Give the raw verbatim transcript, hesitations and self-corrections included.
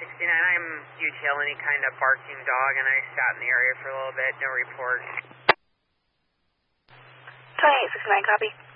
sixty-nine, I'm U T L, any kind of barking dog, and I sat in the area for a little bit, no report. twenty-eight sixty-nine, copy.